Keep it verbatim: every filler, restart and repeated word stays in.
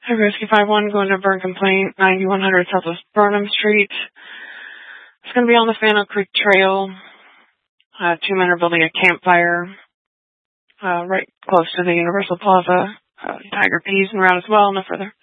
Hi, Rescue five one, going to burn complaint, ninety-one hundred Southwest Burnham Street. It's going to be on the Fano Creek Trail. Uh, two men are building a campfire uh, right close to the Universal Plaza. Uh, Tiger P's en route as well, no further.